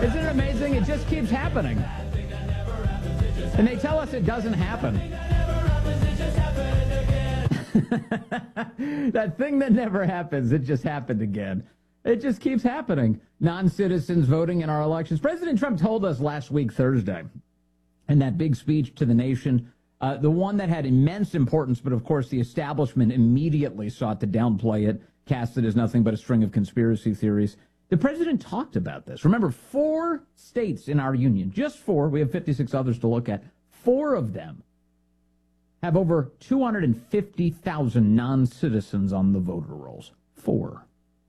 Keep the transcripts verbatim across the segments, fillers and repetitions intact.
Isn't it amazing? It just keeps happening. And they tell us it doesn't happen. That thing that never happens, it just happened again. It just keeps happening. Non-citizens voting in our elections. President Trump told us last week, Thursday, in that big speech to the nation, uh, the one that had immense importance, but of course the establishment immediately sought to downplay it, cast it as nothing but a string of conspiracy theories. The president talked about this. Remember, four states in our union, just four, we have fifty-six others to look at, four of them have over two hundred fifty thousand non-citizens on the voter rolls. Four.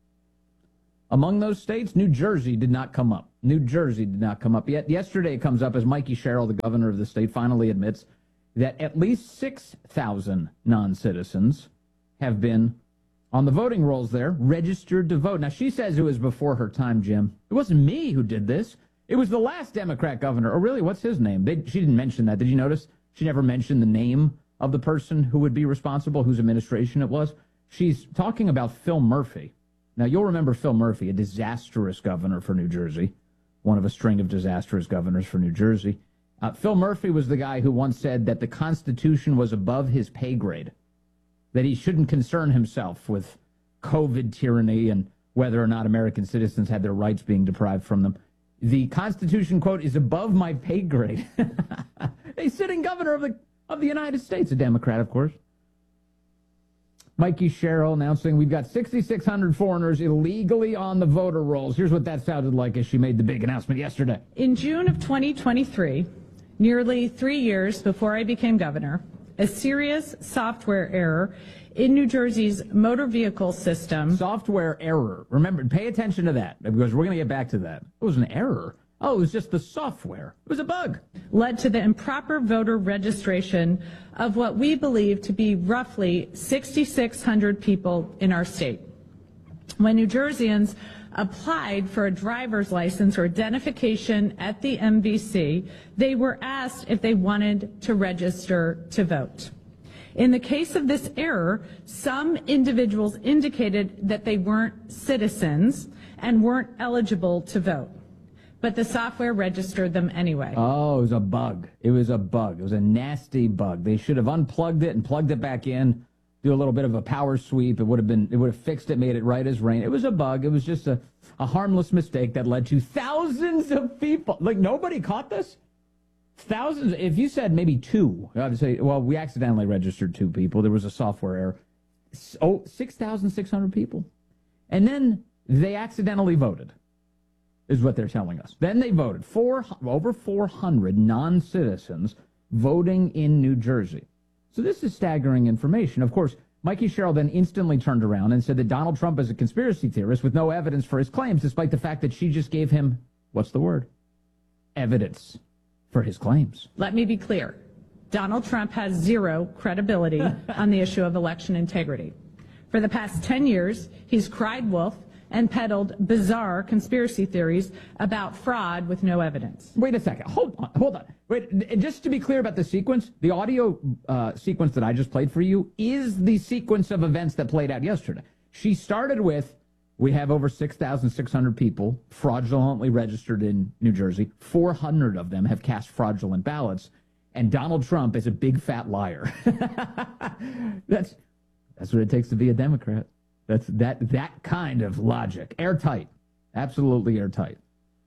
Among those states, New Jersey did not come up. New Jersey did not come up yet. Yesterday it comes up as Mikey Sherrill, the governor of the state, finally admits that at least six thousand non-citizens have been on the voting rolls there, registered to vote. Now, she says it was before her time, Jim. It wasn't me who did this. It was the last Democrat governor. Oh, really? What's his name? They, she didn't mention that. Did you notice? She never mentioned the name of the person who would be responsible, whose administration it was. She's talking about Phil Murphy. Now, you'll remember Phil Murphy, a disastrous governor for New Jersey, one of a string of disastrous governors for New Jersey. Uh, Phil Murphy was the guy who once said that the Constitution was above his pay grade, that he shouldn't concern himself with COVID tyranny and whether or not American citizens had their rights being deprived from them. The Constitution, quote, is above my pay grade. A sitting governor of the of the United States, a Democrat, of course. Mikey Sherrill announcing we've got six thousand six hundred foreigners illegally on the voter rolls. Here's what that sounded like as she made the big announcement yesterday. In June of twenty twenty-three, nearly three years before I became governor, a serious software error in New Jersey's motor vehicle system. Software error. Remember, pay attention to that, because we're going to get back to that. It was an error. Oh, it was just the software. It was a bug. Led to the improper voter registration of what we believe to be roughly six thousand six hundred people in our state. When New Jerseyans applied for a driver's license or identification at the M V C, they were asked if they wanted to register to vote. In the case of this error, some individuals indicated that they weren't citizens and weren't eligible to vote, but the software registered them anyway. Oh, it was a bug. It was a bug. It was a nasty bug. They should have unplugged it and plugged it back in, do a little bit of a power sweep. It would have been, it would have fixed it, made it right as rain. It was a bug. It was just a, a harmless mistake that led to thousands of people. Like, nobody caught this? Thousands. If you said maybe two, I would say, well, we accidentally registered two people. There was a software error. Oh, six thousand six hundred people. And then they accidentally voted, is what they're telling us. Then they voted. Four, over four hundred non-citizens voting in New Jersey. So this is staggering information. Of course, Mikey Sherrill then instantly turned around and said that Donald Trump is a conspiracy theorist with no evidence for his claims, despite the fact that she just gave him, what's the word? Evidence for his claims. Let me be clear. Donald Trump has zero credibility on the issue of election integrity. For the past ten years, he's cried wolf and peddled bizarre conspiracy theories about fraud with no evidence. Wait a second. Hold on. Hold on. Wait, just to be clear about the sequence, the audio uh, sequence that I just played for you is the sequence of events that played out yesterday. She started with, we have over six thousand six hundred people fraudulently registered in New Jersey. four hundred of them have cast fraudulent ballots. And Donald Trump is a big fat liar. that's that's what it takes to be a Democrat. That's that that kind of logic. Airtight. Absolutely airtight.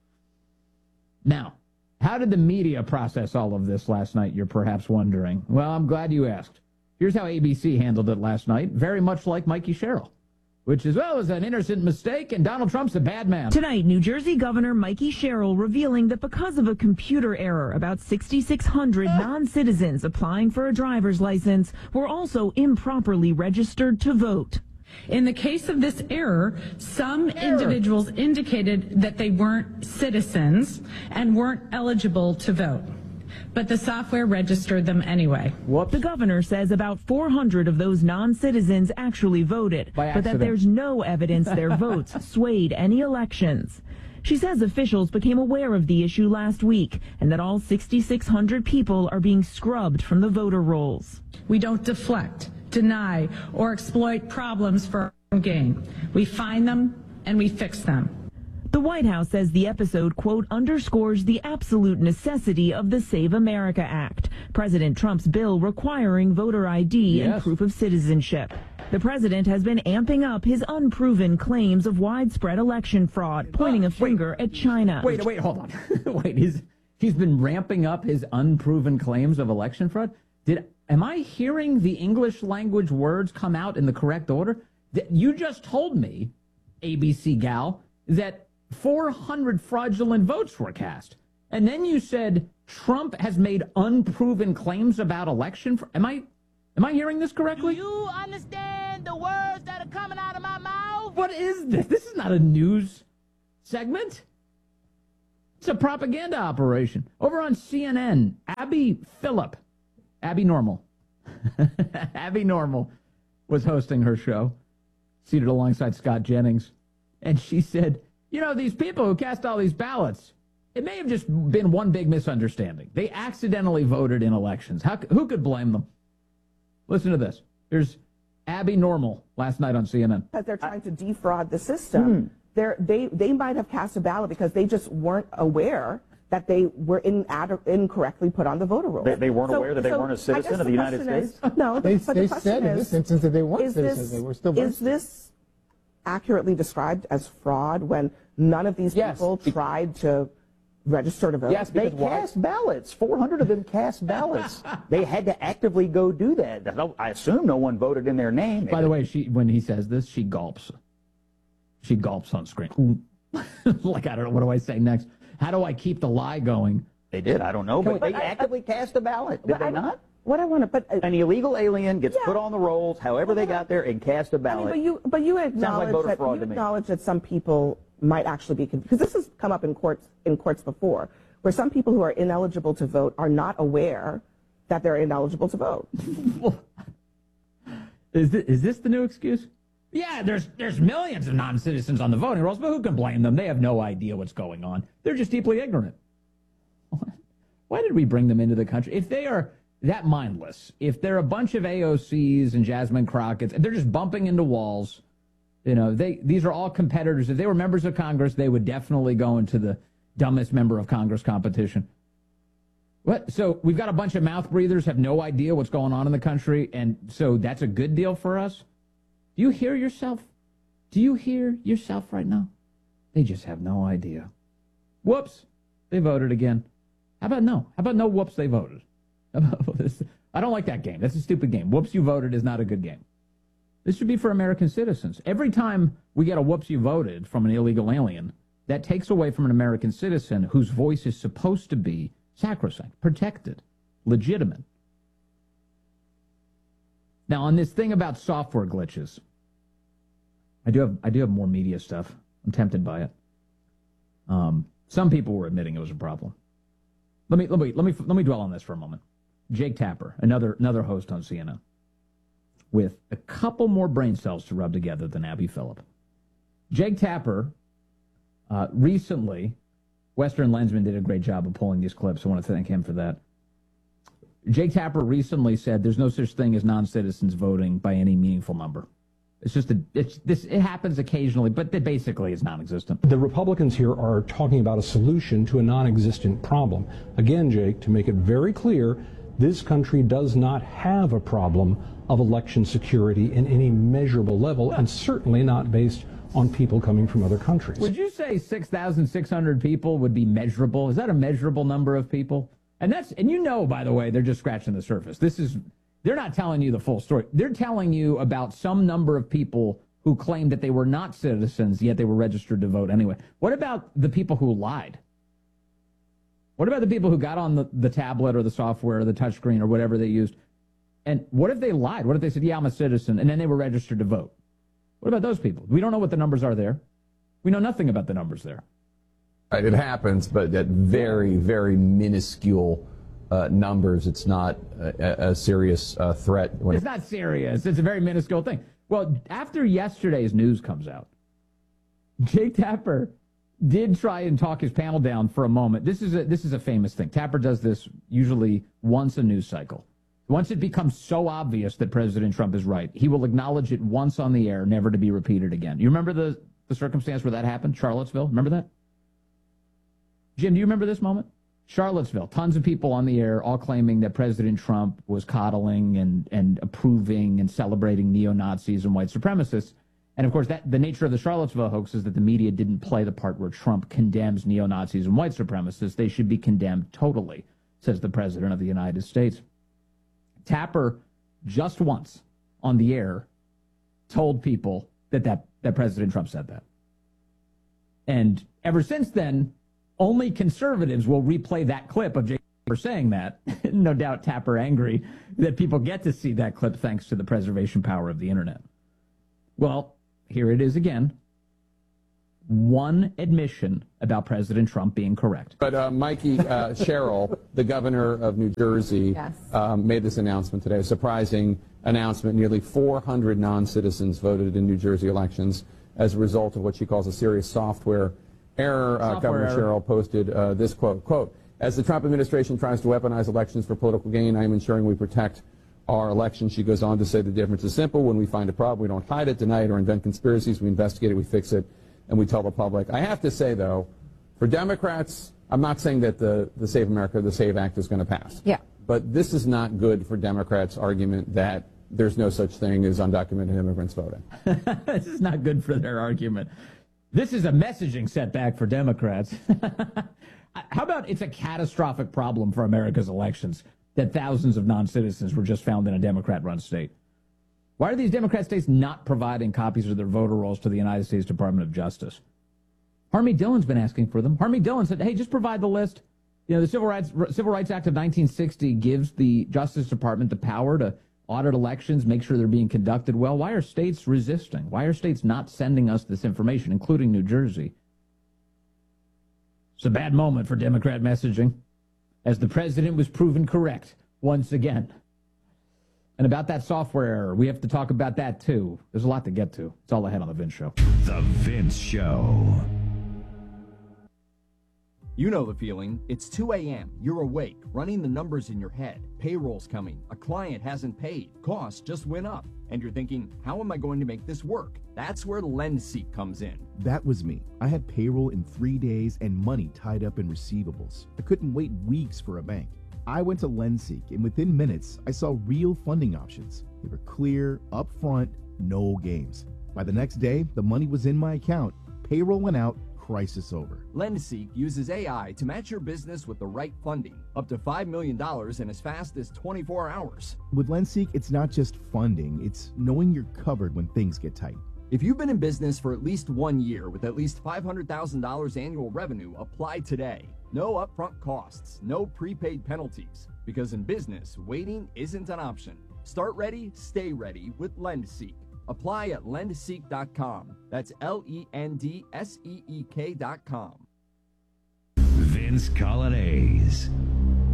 Now, how did the media process all of this last night, you're perhaps wondering? Well, I'm glad you asked. Here's how A B C handled it last night, very much like Mikey Sherrill, which as well is an innocent mistake, and Donald Trump's a bad man. Tonight, New Jersey Governor Mikey Sherrill revealing that because of a computer error, about six thousand six hundred oh. non-citizens applying for a driver's license were also improperly registered to vote. In the case of this error, some error. individuals indicated that they weren't citizens and weren't eligible to vote, but the software registered them anyway. Whoops. The governor says about four hundred of those non-citizens actually voted, but that there's no evidence their votes swayed any elections. She says officials became aware of the issue last week and that all six thousand six hundred people are being scrubbed from the voter rolls. We don't deflect, deny, or exploit problems for our own gain. We find them and we fix them. The White House says the episode, quote, underscores the absolute necessity of the Save America Act, President Trump's bill requiring voter I D yes. and proof of citizenship. The president has been amping up his unproven claims of widespread election fraud, pointing a finger wait, at China. Wait, wait, hold on. wait, he's, he's been ramping up his unproven claims of election fraud? Did Am I hearing the English language words come out in the correct order? You just told me, A B C gal, that four hundred fraudulent votes were cast. And then you said Trump has made unproven claims about election. Fr- am I am I hearing this correctly? Do you understand the words that are coming out of my mouth? What is this? This is not a news segment. It's a propaganda operation. Over on C N N, Abby Phillip, Abby Normal, Abby Normal was hosting her show, seated alongside Scott Jennings. And she said, you know, these people who cast all these ballots, it may have just been one big misunderstanding. They accidentally voted in elections. How, who could blame them? Listen to this. Here's Abby Normal last night on C N N. Because they're trying to defraud the system. Hmm. They're, they they might have cast a ballot because they just weren't aware that they were in, ad, incorrectly put on the voter roll. They, they weren't so, aware that they so weren't a citizen of the United States? Is, no, they, but they the question said is, in this instance that they weren't citizens. This, they were still is this accurately described as fraud when none of these yes. people tried to register to vote? Yes, they cast why? ballots. four hundred of them cast ballots. They had to actively go do that. I assume no one voted in their name. By the way, she when he says this, she gulps. She gulps on screen. Like, I don't know, what do I say next? How do I keep the lie going? They did, I don't know, but, but they I, actively I, cast a ballot, did they I, not? What I want to, but uh, an illegal alien gets yeah. put on the rolls, however they got there, and cast a ballot. I mean, but you, but you acknowledge like that fraud you to me. acknowledge that some people might actually be confused, because this has come up in courts in courts before, where some people who are ineligible to vote are not aware that they're ineligible to vote. is this, is this the new excuse? Yeah, there's there's millions of non-citizens on the voting rolls, but who can blame them? They have no idea what's going on. They're just deeply ignorant. Why did we bring them into the country? If they are that mindless, if they're a bunch of A O Cs and Jasmine Crockett's, they're just bumping into walls. You know, they these are all competitors. If they were members of Congress, they would definitely go into the dumbest member of Congress competition. What? So we've got a bunch of mouth breathers, have no idea what's going on in the country, and so that's a good deal for us? Do you hear yourself? Do you hear yourself right now? They just have no idea. Whoops, they voted again. How about no? How about no whoops, they voted? I don't like that game. That's a stupid game. Whoops, you voted is not a good game. This should be for American citizens. Every time we get a whoops, you voted from an illegal alien, that takes away from an American citizen whose voice is supposed to be sacrosanct, protected, legitimate. Now, on this thing about software glitches, I do have I do have more media stuff. I'm tempted by it. Um, some people were admitting it was a problem. Let me let me let me let me dwell on this for a moment. Jake Tapper, another another host on C N N, with a couple more brain cells to rub together than Abby Phillip. Jake Tapper, uh, recently, Western Lensman did a great job of pulling these clips. I want to thank him for that. Jake Tapper recently said there's no such thing as non-citizens voting by any meaningful number. It's just a, it's this. It happens occasionally, but it basically is non-existent. The Republicans here are talking about a solution to a non-existent problem. Again, Jake, to make it very clear, this country does not have a problem of election security in any measurable level, and certainly not based on people coming from other countries. Would you say six thousand six hundred people would be measurable? Is that a measurable number of people? And that's, and you know, by the way, they're just scratching the surface. This is, they're not telling you the full story. They're telling you about some number of people who claimed that they were not citizens, yet they were registered to vote anyway. What about the people who lied? What about the people who got on the, the tablet or the software or the touchscreen or whatever they used? And what if they lied? What if they said, yeah, I'm a citizen, and then they were registered to vote? What about those people? We don't know what the numbers are there. We know nothing about the numbers there. Right, it happens, but at very, very minuscule uh, numbers. It's not a, a serious uh, threat. When it's not serious. It's a very minuscule thing. Well, after yesterday's news comes out, Jake Tapper did try and talk his panel down for a moment. This is a, this is a famous thing. Tapper does this usually once a news cycle. Once it becomes so obvious that President Trump is right, he will acknowledge it once on the air, never to be repeated again. You remember the the circumstance where that happened? Charlottesville, remember that? Jim, do you remember this moment? Charlottesville, tons of people on the air all claiming that President Trump was coddling and, and approving and celebrating neo-Nazis and white supremacists. And, of course, that the nature of the Charlottesville hoax is that the media didn't play the part where Trump condemns neo-Nazis and white supremacists. They should be condemned totally, says the President of the United States. Tapper, just once on the air, told people that, that, that President Trump said that. And ever since then, only conservatives will replay that clip of Jay Tapper saying that. No doubt Tapper angry that people get to see that clip thanks to the preservation power of the internet. Well, here it is again. One admission about President Trump being correct. But uh, Mikey uh, Sherrill, the governor of New Jersey, yes. um, made this announcement today, a surprising announcement. Nearly four hundred non-citizens voted in New Jersey elections as a result of what she calls a serious software error. Uh, Governor error. Sherrill posted uh, this quote, quote, as the Trump administration tries to weaponize elections for political gain, I am ensuring we protect our elections. She goes on to say the difference is simple. When we find a problem, we don't hide it, deny it, or invent conspiracies. We investigate it, we fix it, and we tell the public. I have to say, though, for Democrats, I'm not saying that the, the Save America, the SAVE Act is going to pass. Yeah. But this is not good for Democrats' argument that there's no such thing as undocumented immigrants voting. This is not good for their argument. This is a messaging setback for Democrats. How about it's a catastrophic problem for America's elections that thousands of non-citizens were just found in a Democrat-run state? Why are these Democrat states not providing copies of their voter rolls to the United States Department of Justice? Harmy Dillon's been asking for them. Harmy Dillon said, hey, just provide the list. You know, the Civil Rights, Civil Rights Act of nineteen sixty gives the Justice Department the power to audit elections, make sure they're being conducted well. Why are states resisting? Why are states not sending us this information, including New Jersey? It's a bad moment for Democrat messaging, as the president was proven correct once again. And about that software error, we have to talk about that, too. There's a lot to get to. It's all ahead on The Vince Show. The Vince Show. You know the feeling. It's two a.m. You're awake, running the numbers in your head. Payroll's coming. A client hasn't paid. Costs just went up. And you're thinking, how am I going to make this work? That's where LendSeek comes in. That was me. I had payroll in three days and money tied up in receivables. I couldn't wait weeks for a bank. I went to LendSeek, and within minutes, I saw real funding options. They were clear, upfront, no games. By the next day, the money was in my account. Payroll went out. Crisis over. LendSeek uses A I to match your business with the right funding, up to five million dollars in as fast as twenty-four hours. With LendSeek, it's not just funding, it's knowing you're covered when things get tight. If you've been in business for at least one year with at least five hundred thousand dollars annual revenue, apply today. No upfront costs, no prepaid penalties, because in business, waiting isn't an option. Start ready, stay ready with LendSeek. Apply at lend seek dot com. That's L E N D S E E K dot com. Vince Colonnese.